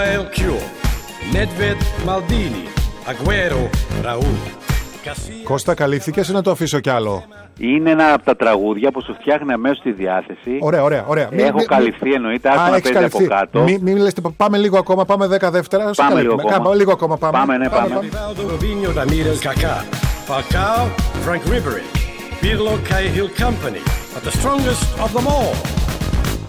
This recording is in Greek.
Κώστα, καλύφθηκες ή να το αφήσω κι άλλο? Είναι ένα από τα τραγούδια που σου φτιάχνει αμέσως τη διάθεση. Ωραία. Έχω καλυφθεί, εννοείται. Άκου να παίζει από κάτω. Μην λες, πάμε λίγο ακόμα, πάμε 10 δεύτερα. Πάμε λίγο ακόμα. Πάμε. Frank Ribery, Birlo Cahill Company, but the strongest of them all.